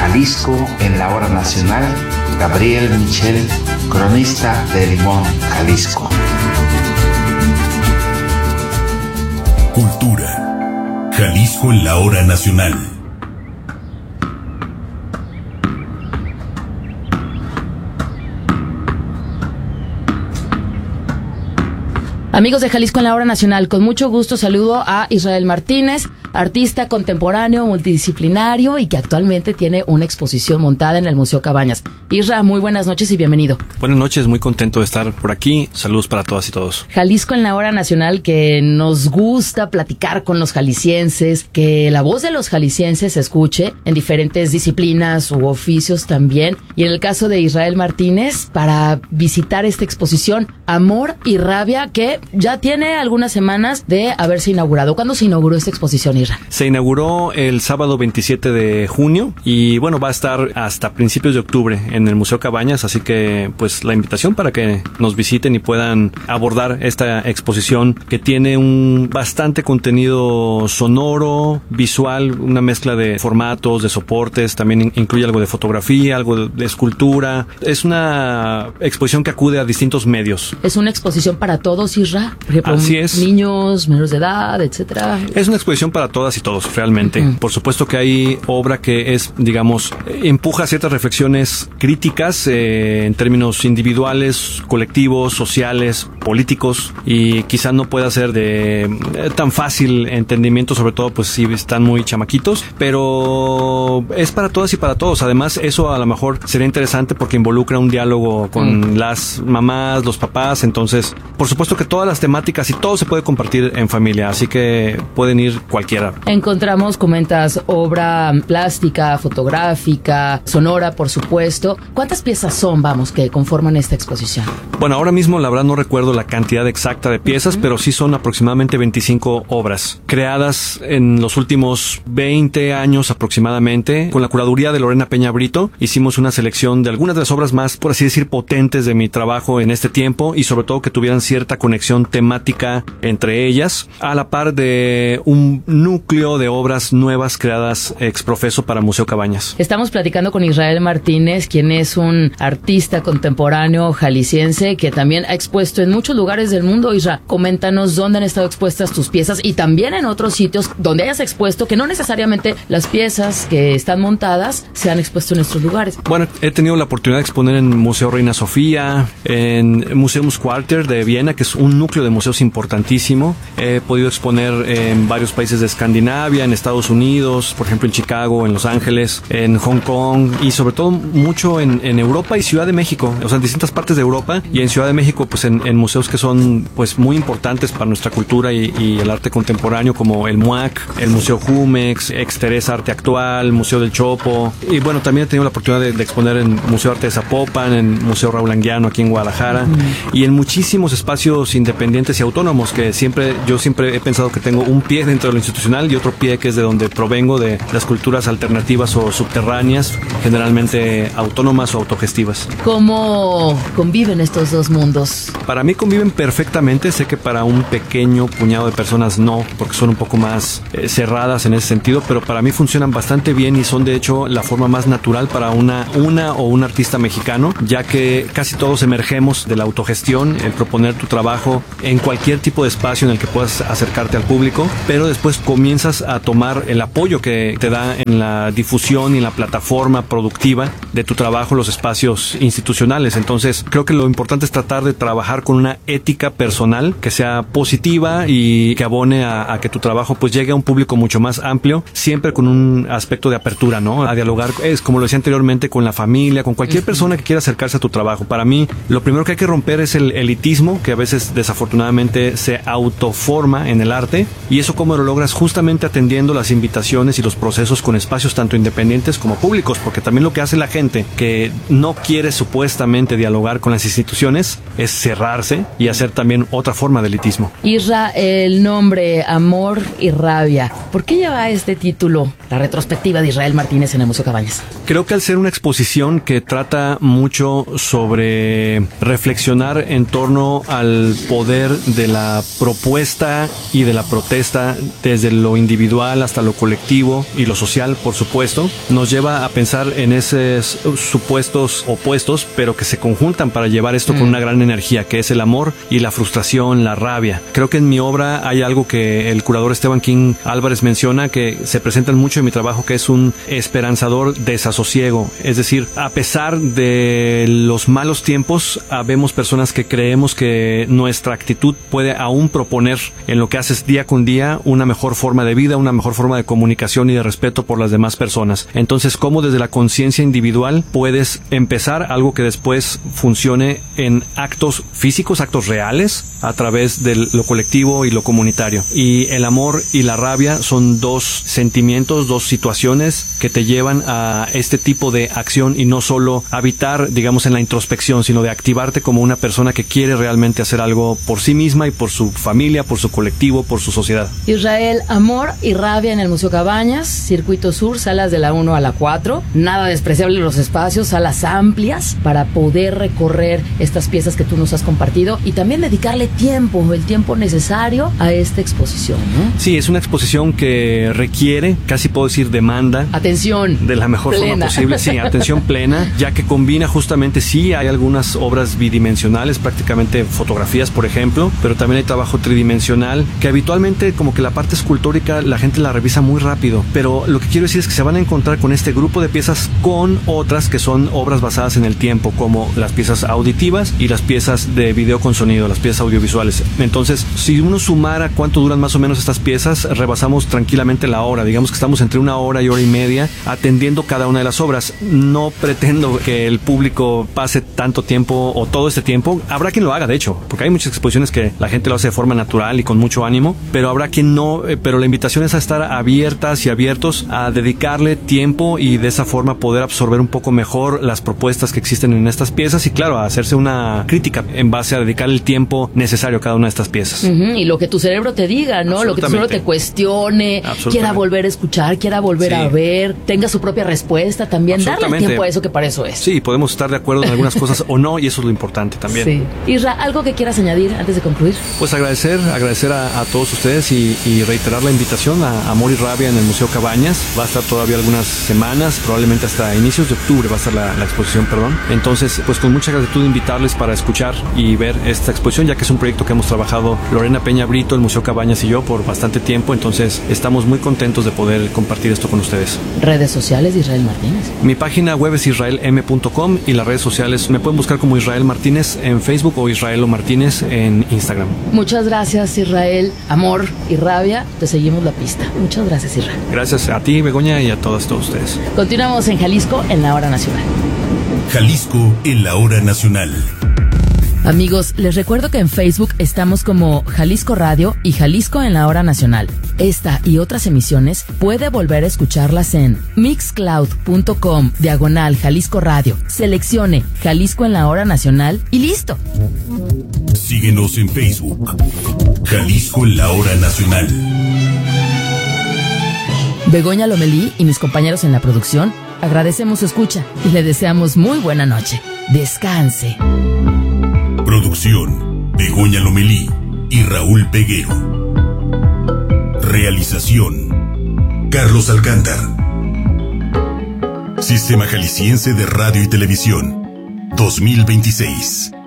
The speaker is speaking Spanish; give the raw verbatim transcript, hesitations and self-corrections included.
Jalisco en la hora nacional, Gabriel Michel, cronista de Limón, Jalisco. Cultura. Jalisco en la hora nacional. Amigos de Jalisco en la hora nacional, con mucho gusto saludo a Israel Martínez, artista contemporáneo, multidisciplinario y que actualmente tiene una exposición montada en el Museo Cabañas. Isra, muy buenas noches y bienvenido. Buenas noches, muy contento de estar por aquí. Saludos para todas y todos. Jalisco en la hora nacional, que nos gusta platicar con los jaliscienses, que la voz de los jaliscienses se escuche en diferentes disciplinas u oficios también. Y en el caso de Israel Martínez, para visitar esta exposición Amor y Rabia, que ya tiene algunas semanas de haberse inaugurado. ¿Cuándo se inauguró esta exposición, Isra? Se inauguró el sábado veintisiete de junio y bueno, va a estar hasta principios de octubre en el Museo Cabañas, así que pues la invitación para que nos visiten y puedan abordar esta exposición que tiene un bastante contenido sonoro, visual, una mezcla de formatos, de soportes, también incluye algo de fotografía, algo de escultura. Es una exposición que acude a distintos medios. ¿Es una exposición para todos, Isra? Por ejemplo, Así es. Niños, menores de edad, etcétera. Es una exposición para todas y todos, realmente. Uh-huh. Por supuesto que hay obra que es, digamos, empuja ciertas reflexiones críticas eh, en términos individuales, colectivos, sociales, políticos, y quizá no pueda ser de eh, tan fácil entendimiento, sobre todo pues si están muy chamaquitos, pero es para todas y para todos. Además, eso a lo mejor sería interesante porque involucra un diálogo con uh-huh. las mamás, los papás. Entonces, por supuesto que todas las temáticas y todo se puede compartir en familia, así que pueden ir cualquiera. Encontramos, comentas, obra plástica, fotográfica, sonora, por supuesto. ¿Cuántas piezas son, vamos, que conforman esta exposición? Bueno, ahora mismo la verdad no recuerdo la cantidad exacta de piezas, uh-huh. pero sí son aproximadamente veinticinco obras creadas en los últimos veinte años aproximadamente. Con la curaduría de Lorena Peña Brito hicimos una selección de algunas de las obras más, por así decir, potentes de mi trabajo en este tiempo y sobre todo que tuvieran cierta conexión temática entre ellas, a la par de un núcleo de obras nuevas creadas ex profeso para Museo Cabañas. Estamos platicando con Israel Martínez, quien es un artista contemporáneo jalisciense que también ha expuesto en muchos lugares del mundo. Israel, coméntanos dónde han estado expuestas tus piezas y también en otros sitios donde hayas expuesto, que no necesariamente las piezas que están montadas se han expuesto en estos lugares. Bueno, he tenido la oportunidad de exponer en Museo Reina Sofía, en Museumsquartier de Viena, que es un núcleo de museos importantísimo. He podido exponer en varios países de Escandinavia, en Estados Unidos, por ejemplo en Chicago, en Los Ángeles, en Hong Kong y sobre todo mucho en, en Europa y Ciudad de México, o sea, en distintas partes de Europa y en Ciudad de México, pues en, en museos que son pues muy importantes para nuestra cultura y, y el arte contemporáneo, como el MUAC, el Museo Jumex, Exteresa Arte Actual, Museo del Chopo, y bueno, también he tenido la oportunidad de, de exponer en Museo Arte de Zapopan, en Museo Raúl Anguiano aquí en Guadalajara, uh-huh. y en muchísimos espacios independientes y autónomos que siempre, yo siempre he pensado que tengo un pie dentro de lo institucional y otro pie que es de donde provengo, de las culturas alternativas o subterráneas, generalmente autónomas o autogestivas. ¿Cómo conviven estos dos mundos? Para mí conviven perfectamente. Sé que para un pequeño puñado de personas no, porque son un poco más eh, cerradas en ese sentido, pero para mí funcionan bastante bien y son de hecho la forma más natural para una, una o un artista mexicano, ya que casi todos emergemos de la autogestión, el proponer tu trabajo en cualquier tipo de espacio en el que puedas acercarte al público, pero después comienzas a tomar el apoyo que te da en la difusión y en la plataforma productiva de tu trabajo los espacios institucionales. Entonces creo que lo importante es tratar de trabajar con una ética personal que sea positiva y que abone a, a que tu trabajo pues llegue a un público mucho más amplio, siempre con un aspecto de apertura, ¿no? A dialogar, es como lo decía anteriormente, con la familia, con cualquier persona que quiera acercarse a tu trabajo. Para mí, lo primero que hay que romper es el elitismo, que a veces desafortunadamente se autoforma en el arte, y eso cómo lo logras justamente atendiendo las invitaciones y los procesos con espacios tanto independientes como públicos, porque también lo que hace la gente que no quiere supuestamente dialogar con las instituciones es cerrarse y hacer también otra forma de elitismo. Isra, el nombre Amor y Rabia, ¿por qué lleva este título, la retrospectiva de Israel Martínez en el Museo Cabañas? Creo que al ser una exposición que trata mucho sobre reflexionar en torno al poder de la propuesta y de la protesta desde lo individual hasta lo colectivo y lo social, por supuesto, nos lleva a pensar en esos supuestos opuestos, pero que se conjuntan para llevar esto mm. con una gran energía, que es el amor y la frustración, la rabia. Creo que en mi obra hay algo que el curador Esteban King Álvarez menciona, que se presenta mucho en mi trabajo, que es un esperanzador desasosiego. Es decir, a pesar de los malos tiempos, habemos personas que creemos que nuestra actitud puede aún proponer en lo que haces día con día una mejor forma de vida, una mejor forma de comunicación y de respeto por las demás personas. Entonces, ¿cómo desde la conciencia individual puedes empezar algo que después funcione en actos físicos, actos reales, a través de lo colectivo y lo comunitario? Y el amor y la rabia son dos sentimientos, dos situaciones que te llevan a este tipo de acción, y no solo habitar, digamos, en la introspección, sino de activarte como una persona que quiere realmente hacer algo por sí misma y por su familia, por su colectivo, por su sociedad. Israel, amor y rabia en el Museo Cabañas, Circuito Sur, salas de la uno a la cuatro. Nada despreciable los espacios, salas amplias para poder recorrer estas piezas que tú nos has compartido y también dedicarle tiempo, el tiempo necesario a esta exposición, ¿no? Sí, es una exposición que requiere, casi puedo decir, demanda. Atención. De la mejor plena. forma posible. Sí, atención plena, ya que combina justamente, sí, hay algunas obras bidimensionales, prácticamente fotografías, por ejemplo, pero también hay trabajo tridimensional, que habitualmente como que la parte escultórica la gente la revisa muy rápido, pero lo que quiero decir es que se van a encontrar con este grupo de piezas con otras que son obras basadas en el tiempo, como las piezas auditivas y las piezas de video con sonido, las piezas audiovisuales. Entonces, si uno sumara cuánto duran más o menos estas piezas, rebasamos tranquilamente la hora. Digamos que estamos entre una hora y hora y media atendiendo cada una de las obras. No pretendo que el público pase tanto tiempo o todo este tiempo. Habrá quien lo haga, de hecho, porque hay muchas exposiciones que la gente lo hace de forma natural y con mucho ánimo, pero habrá quien no. Eh, pero la invitación es a estar abiertas y abiertos a dedicarle tiempo y de esa forma poder absorber un poco mejor las propuestas que existen en estas piezas y, claro, a hacerse una crítica en base a dedicar el tiempo necesario a cada una de estas piezas. Uh-huh, y lo que tu cerebro te diga, ¿no? Lo que tu cerebro te cuestione, quiera volver a escuchar, quiera volver sí. a ver, tenga su propia respuesta también, darle tiempo a eso, que para eso es. Sí, podemos estar de acuerdo en algunas cosas o no, y eso es lo importante también. Sí. Isra, ¿algo que quieras añadir antes de concluir? Pues agradecer, agradecer a, a todos ustedes y, y reiterar la invitación a Amor y Rabia en el Museo Cabañas. Va a estar todavía algunas semanas, probablemente hasta inicios de octubre va a estar la, la exposición, perdón. Entonces, pues con mucha gratitud invitarles para escuchar y ver esta exposición, ya que es un proyecto que hemos trabajado Lorena Peña Brito, el Museo Cabañas y yo por bastante tiempo. Entonces, estamos muy contentos de poder compartir esto con ustedes. Redes sociales de Israel Martínez. Mi página web es israel m punto com y las redes sociales me pueden buscar como Israel Martínez en Facebook o Israelo Martínez en Instagram. Muchas gracias, Israel. Amor y rabia, te seguimos la pista. Muchas gracias, Israel. Gracias a ti, Begoña, y a todos, todos ustedes. Continuamos en Jalisco en la Hora Nacional. Jalisco en la Hora Nacional. Amigos, les recuerdo que en Facebook estamos como Jalisco Radio y Jalisco en la Hora Nacional. Esta y otras emisiones puede volver a escucharlas en mixcloud.com diagonal Jalisco Radio. Seleccione Jalisco en la Hora Nacional y listo. Síguenos en Facebook. Jalisco en la Hora Nacional. Begoña Lomelí y mis compañeros en la producción agradecemos su escucha y le deseamos muy buena noche. Descanse. Producción, Begoña Lomelí y Raúl Peguero. Realización, Carlos Alcántar. Sistema Jalisciense de Radio y Televisión, dos mil veintiséis.